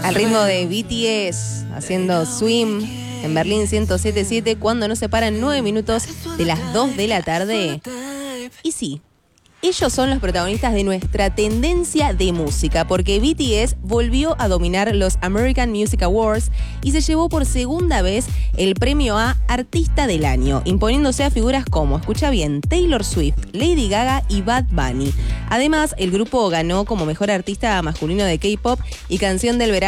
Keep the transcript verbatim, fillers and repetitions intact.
Al ritmo de B T S, haciendo Swim en Berlín ciento siete punto siete, cuando nos separan nueve minutos de las dos de la tarde. Y sí, ellos son los protagonistas de nuestra tendencia de música, porque B T S volvió a dominar los American Music Awards y se llevó por segunda vez el premio a Artista del Año, imponiéndose a figuras como, escucha bien, Taylor Swift, Lady Gaga y Bad Bunny. Además, el grupo ganó como mejor artista masculino de K-pop y canción del verano